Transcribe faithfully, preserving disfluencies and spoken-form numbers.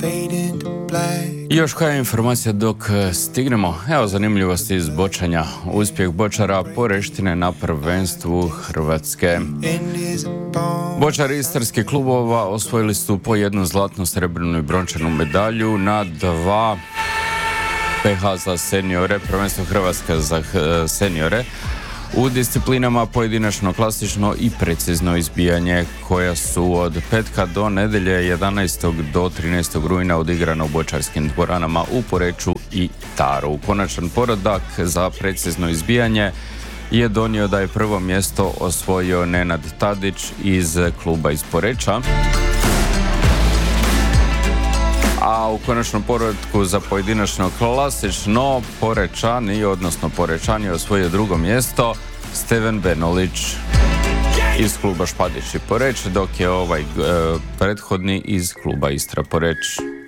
I još koja informacija dok stignemo. Evo zanimljivosti iz bočanja. Uspjeh bočara Poreštine na prvenstvu Hrvatske. Bočari istarskih klubova osvojili su po jednu zlatnu, srebrnu i brončanu medalju na dva P H za seniore, prvenstvo Hrvatske za seniore, u disciplinama pojedinačno, klasično i precizno izbijanje, koja su od petka do nedelje jedanaestog do trinaestog rujna odigrana u bočarskim dvoranama u Poreču i Taru. Konačan poredak za precizno izbijanje je donio da je prvo mjesto osvojio Nenad Tadić iz kluba iz Poreča, a u konačnom poretku za pojedinačno klasično Porečani, odnosno Porečani, osvojio drugo mjesto Steven Benolić iz kluba Špadić i Poreč, dok je ovaj e, prethodni iz kluba Istra Poreč.